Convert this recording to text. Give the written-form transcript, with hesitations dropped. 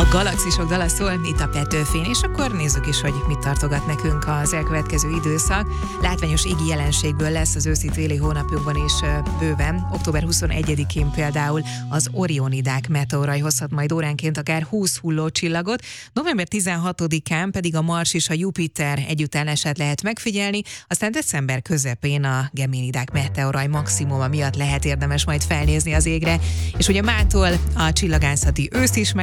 Galaxisok dala szól, itt a Petőfén, és akkor nézzük is, hogy mit tartogat nekünk az elkövetkező időszak. Látványos égi jelenségből lesz az őszi-téli hónapjukban is bőven. Október 21-én például az Orionidák meteorai hozhat majd óránként akár 20 hullócsillagot, november 16-án pedig a Mars és a Jupiter együttállását lehet megfigyelni, aztán december közepén a Geminidák meteorai maximuma miatt lehet érdemes majd felnézni az égre, és ugye mától a csillagászati ősz is